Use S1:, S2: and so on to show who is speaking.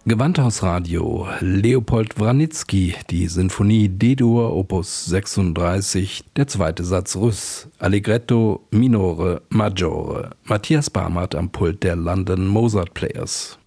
S1: Gewandhausradio, Leopold Wranitzky, die Sinfonie D-Dur, Opus 36, der zweite Satz Russ, Allegretto Minore Maggiore, Matthias Barmert am Pult der London Mozart Players.